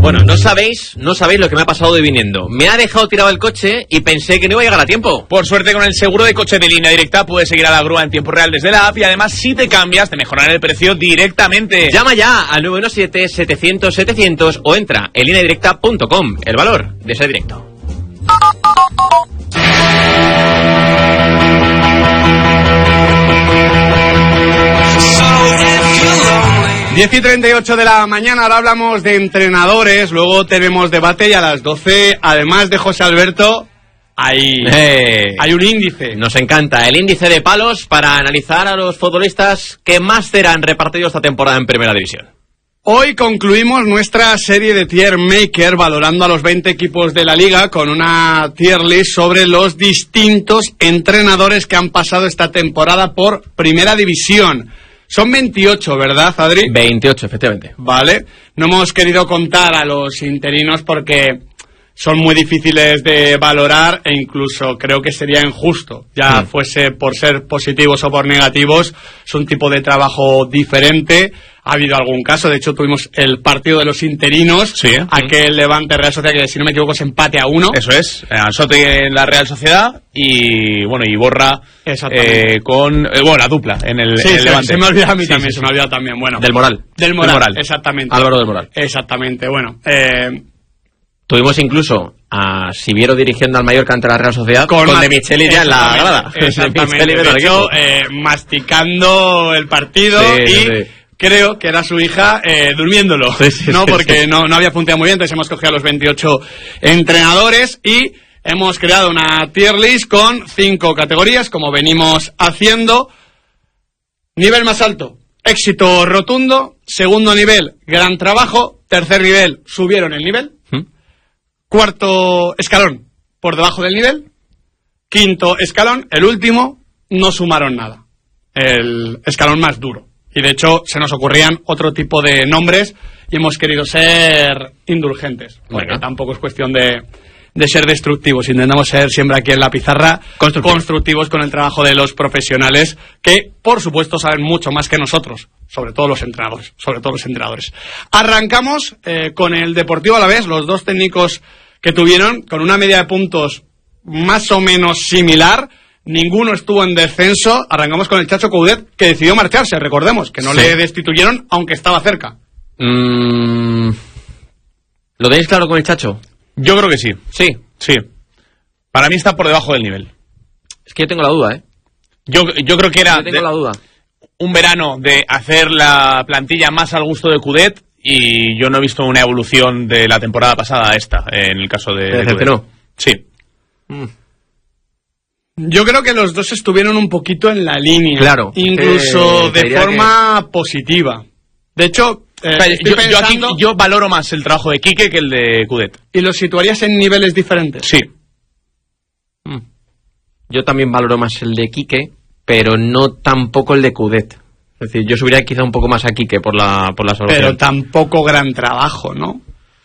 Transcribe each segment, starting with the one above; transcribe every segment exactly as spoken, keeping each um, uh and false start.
Bueno, no sabéis, no sabéis lo que me ha pasado de viniendo. Me ha dejado tirado el coche y pensé que no iba a llegar a tiempo. Por suerte, con el seguro de coche de Línea Directa puedes seguir a la grúa en tiempo real desde la app y además si te cambias te mejorarán el precio directamente. Llama ya al nueve uno siete, setecientos, setecientos o entra en línea directa punto com. El valor de ser directo. diez y treinta y ocho de la mañana, ahora hablamos de entrenadores, luego tenemos debate y a las doce, además de José Alberto, hay, Eh, hay un índice. Nos encanta el índice de palos para analizar a los futbolistas que más serán repartidos esta temporada en Primera División. Hoy concluimos nuestra serie de Tier Maker valorando a los veinte equipos de la Liga con una tier list sobre los distintos entrenadores que han pasado esta temporada por Primera División. Son veintiocho, ¿verdad, Adri? veintiocho, efectivamente. Vale. No hemos querido contar a los interinos porque son muy difíciles de valorar e incluso creo que sería injusto, ya sí. fuese por ser positivos o por negativos. Es un tipo de trabajo diferente. Ha habido algún caso, de hecho tuvimos el partido de los interinos, sí, ¿eh? aquel Levante Real Sociedad que si no me equivoco es empate a uno. Eso es, Ansotti en la Real Sociedad y bueno y Borra eh, con eh, bueno la dupla en el, sí, en el se, Levante. Se me olvida a mí sí, también, sí, se me olvida también, bueno. Del Moral. Del Moral, del Moral. exactamente. Álvaro del Moral. Exactamente, bueno. Eh, Tuvimos incluso a Siviero dirigiendo al Mallorca ante la Real Sociedad con, con De Micheli ya en la grada. Exactamente, de de hecho, eh, masticando el partido sí, y... Sí, sí. Creo que era su hija eh, durmiéndolo, sí, sí, ¿no? Sí, Porque sí. No, no había funcionado muy bien, entonces hemos cogido a los veintiocho entrenadores y hemos creado una tier list con cinco categorías, como venimos haciendo. Nivel más alto, éxito rotundo. Segundo nivel, gran trabajo. Tercer nivel, subieron el nivel. ¿Mm? Cuarto escalón, por debajo del nivel. Quinto escalón, el último, no sumaron nada. El escalón más duro. Y de hecho se nos ocurrían otro tipo de nombres y hemos querido ser indulgentes, porque bueno. tampoco es cuestión de, de ser destructivos. Intentamos ser siempre aquí en la pizarra Constructivo. constructivos con el trabajo de los profesionales que, por supuesto, saben mucho más que nosotros, sobre todo los entrenadores, sobre todo los entrenadores. Arrancamos eh, con el Deportivo Alavés, los dos técnicos que tuvieron con una media de puntos más o menos similar. Ninguno estuvo en descenso. Arrancamos con el Chacho Coudet, que decidió marcharse, recordemos, que no sí. le destituyeron, aunque estaba cerca. Mm, ¿Lo tenéis claro con el Chacho? Yo creo que sí. Sí. Sí. Para mí está por debajo del nivel. Es que yo tengo la duda, ¿eh? Yo, yo creo que era yo tengo la duda. un verano de hacer la plantilla más al gusto de Coudet y yo no he visto una evolución de la temporada pasada a esta, en el caso de... ¿Te decepcionó? Sí. Mm. Yo creo que los dos estuvieron un poquito en la línea. Claro. Incluso eh, de forma que... positiva. De hecho, eh, o sea, estoy yo, pensando... yo, aquí, yo valoro más el trabajo de Quique que el de Coudet. ¿Y los situarías en niveles diferentes? Sí. Mm. Yo también valoro más el de Quique, pero no tampoco el de Coudet. Es decir, yo subiría quizá un poco más a Quique por la, por la solución. Pero tampoco gran trabajo, ¿no?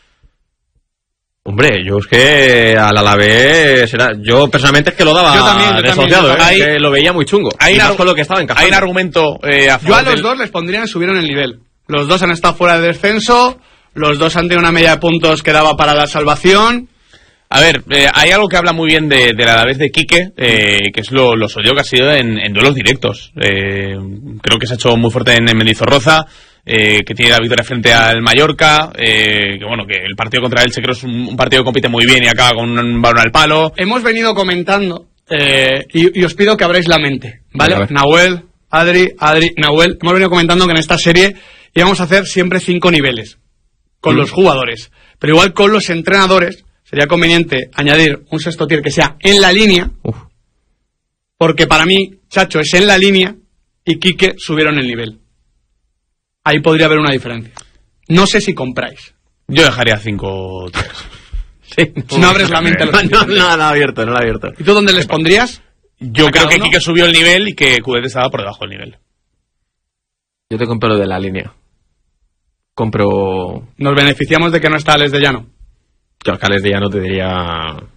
Hombre, yo es que al Alavés era, yo personalmente es que lo daba yo también, yo desociado, también, ¿eh? hay, que lo veía muy chungo. Hay, un, con lo que estaba hay un argumento eh, a favor Yo a los del... dos les pondría que subieron el nivel. Los dos han estado fuera de descenso, los dos han tenido una media de puntos que daba para la salvación. A ver, eh, hay algo que habla muy bien de, de la Alavés de Quique, eh, que es lo, lo sólido que ha sido en, en duelos directos. Eh, creo que se ha hecho muy fuerte en, en Mendizorroza. Eh, que tiene la victoria frente al Mallorca, eh, que bueno, que el partido contra Elche creo es un, un partido que compite muy bien y acaba con un balón al palo. Hemos venido comentando, eh, y, y os pido que abráis la mente, ¿vale? Vale, Nahuel, Adri, Adri, Nahuel, hemos venido comentando que en esta serie íbamos a hacer siempre cinco niveles con mm. los jugadores, pero igual con los entrenadores sería conveniente añadir un sexto tier que sea en la línea, Uf. porque para mí Chacho es en la línea y Quique subieron el nivel. Ahí podría haber una diferencia. No sé si compráis. Yo dejaría cinco sí, si no abres la mente a los no, no, no, no abierto, no lo abierto. ¿Y tú dónde les pondrías? Yo creo que Quique subió el nivel y que Coudet estaba por debajo del nivel. Yo te compro lo de la línea. Compro... Nos beneficiamos de que no está Ales de Llano. Yo a Ales de Llano te diría...